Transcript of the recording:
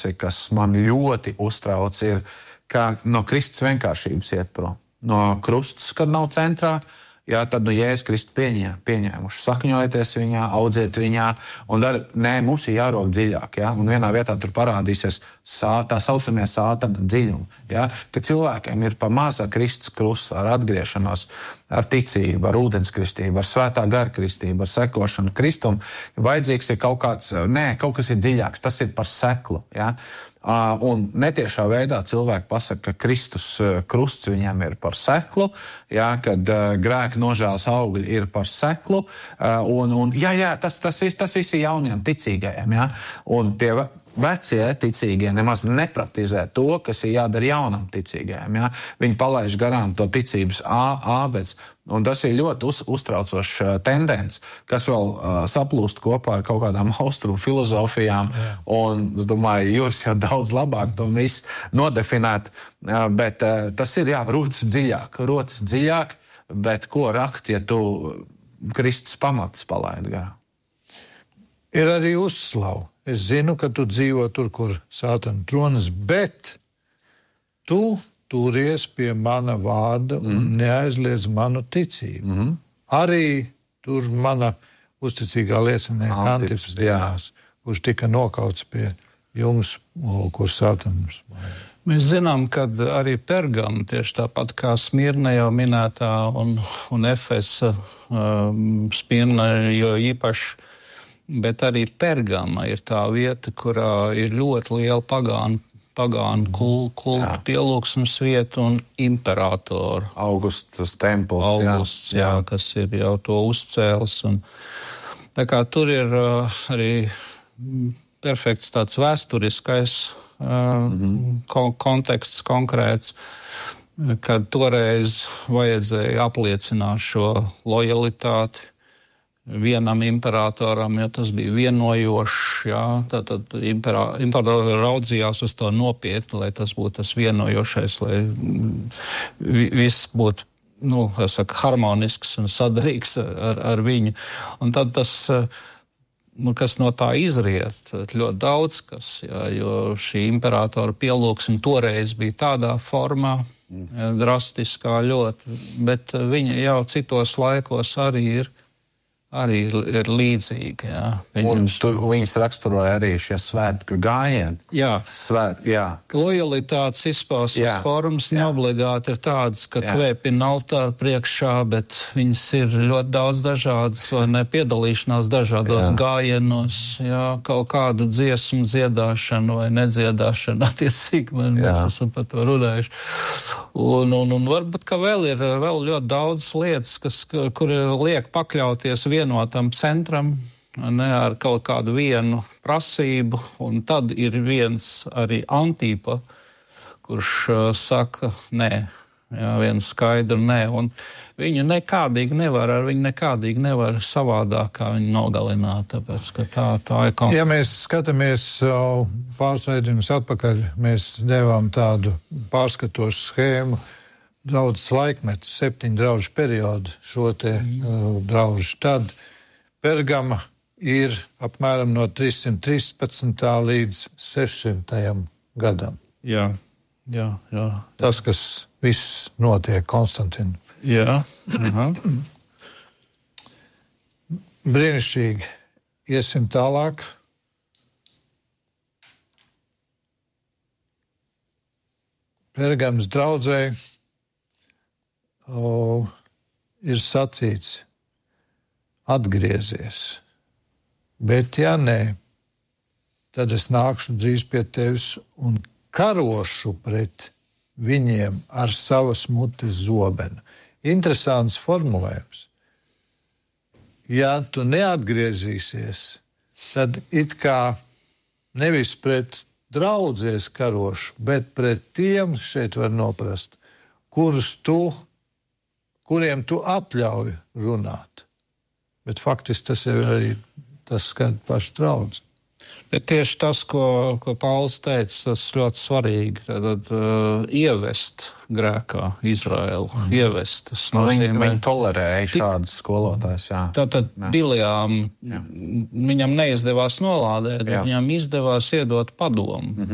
nianse, kas man ļoti uztrauc, ir, ka no Kristus vienkāršības iet prom. No krustas, kad nav centrā, jā, tad Jēzus Kristus pieņēmuši. Sakņojieties viņā, audziet viņā, un mums ir jārok dziļāk, jā, un vienā vietā tur parādīsies tā saucamie sātana dziļumi, jā, ka cilvēkiem ir pa maz ar Kristus krustu, ar atgriešanos, ar ticību, ar ūdenskristību, ar svētā gara kristību, ar sekošanu Kristum. Vajadzīgs ir kaut kas ir dziļāks, tas ir par seklu, jā. Un netiešā veidā cilvēki pasaka, ka Kristus krusts viņam ir par seklu, jā, kad grēka nožēlas augļi ir par seklu, tas viss ir jauniem ticīgajiem, jā, un tie vecie ticīgie nemaz nepraktizē to, kas ir jādara jaunam ticīgajiem, jā, viņi palaiž garām to ticības ābeds, un tas ir ļoti uztraucošs tendence, kas vēl saplūst kopā ar kaut kādām austrumu filozofijām, un es domāju, jūs jau daudz labāk to visu nodefinēt, bet tas ir, jā, rotas dziļāk, bet ko rakt, ja tu Kristus pamatus palaid garām? Ir arī uzslavu. Es zinu, ka tu dzīvo tur, kur Sātana tronis, bet tu turies pie mana vārda un neaizliedz manu ticību. Arī tur mana uzticīgā liecinieka Antipas dienās, kurš tika nokauts pie jums, kur Sātanas. Mēs zinām, ka arī Pergama, tieši tāpat kā Smirna jau minētā un Efesa, Smirna jo īpaši, bet arī Pergama ir tā vieta, kurā ir ļoti liela pagānu kultu pielūgsmes vieta un imperatoru. Augustas templis, jā, kas ir jau to uzcēlis. Un, tā kā tur ir arī perfekts tāds vēsturiskais konteksts konkrēts, kad toreiz vajadzēja apliecināt šo lojalitāti vienam imperatoram, jo tas bija vienojošs, jā, tad imperatori raudzījās uz to nopietni, lai tas būtu tas vienojošais, lai viss būtu, harmonisks un sadarīgs ar viņu. Un tad tas, kas no tā izriet, ļoti daudz kas, jā, jo šī imperatora pielūgsme toreiz bija tādā formā, drastiskā ļoti, bet viņa jau citos laikos arī ir līdzīga. Jā. Viņas raksturoja arī šie svētku gājieni. Jā. Lojalitātes izpausmes formas neobligāti ir tādas, ka kvēpina altāru priekšā, bet viņas ir ļoti daudz dažādas, vai ne, piedalīšanās dažādos gājienos, jā, kaut kādu dziesmu dziedāšanu vai nedziedāšanu, attiecīgi, mēs esam par to runājuši. Un varbūt, ka vēl ir ļoti daudz lietas, kur liek pakļauties vienotam centram, ne, ar kaut kādu vienu prasību, un tad ir viens arī Antipa, kurš saka nē, jā, viens skaidru nē, un viņu nekādīgi nevar savādāk, kā viņu nogalināt, tāpēc, ka tā ir konflikta. Ja mēs skatāmies pāris raidījumus atpakaļ, mēs devām tādu pārskatošu schēmu, draudzes laikmets, 7 draudžu periodu šo te draudžu. Tad Pergama ir apmēram no 313. līdz 600. gadam. Jā. Tas, kas viss notiek Konstantina. Jā. Brīnišķīgi. Iesim tālāk. Pergamas draudzei ir sacīts atgriezies, bet ja nē, tad es nākšu drīz pie tevis un karošu pret viņiem ar savas mutes zobenu. Interesants formulējums. Ja tu neatgriezīsies, tad it kā nevis pret draudzies karošu, bet pret tiem, šeit var noprast, kuriem tu atļauj runāt. Bet faktiski tas ir arī tas skan pašu draudzi. Bet tieši tas, ko Pauls teica, tas ļoti svarīgi. Tad ievest grēkā Izraelu. Ievest. Tas nozīmē, viņi tolerēja šādas skolotājas. Tātad Biljām viņam neizdevās nolādēt, bet viņam izdevās iedot padomu.